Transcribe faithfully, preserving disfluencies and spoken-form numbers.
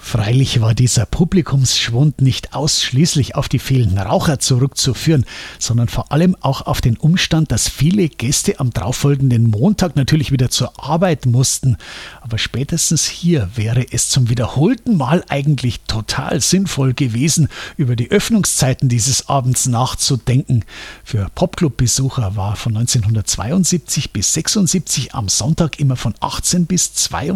Freilich war dieser Publikumsschwund nicht ausschließlich auf die fehlenden Raucher zurückzuführen, sondern vor allem auch auf den Umstand, dass viele Gäste am darauffolgenden Montag natürlich wieder zur Arbeit mussten. Aber spätestens hier wäre es zum wiederholten Mal eigentlich total sinnvoll gewesen, über die Öffnungszeiten dieses Abends nachzudenken. Für Popclub-Besucher war von neunzehnhundertzweiundsiebzig bis sechsundsiebzig am Sonntag immer von achtzehn bis zweiundzwanzig